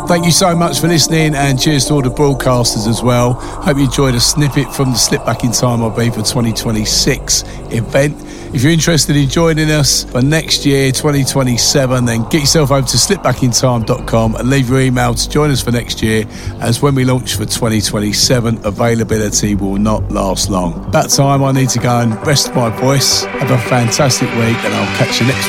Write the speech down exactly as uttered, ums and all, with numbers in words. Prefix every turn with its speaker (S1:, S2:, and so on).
S1: Thank you so much for listening, and cheers to all the broadcasters as well. Hope you enjoyed a snippet from the Slip Back in Time Ibiza twenty twenty-six event. If you're interested in joining us for next year, twenty twenty-seven, then get yourself over to slip back in time dot com and leave your email to join us for next year, as when we launch for twenty twenty-seven, availability will not last long. That time I need to go and rest my voice. Have a fantastic week, and I'll catch you next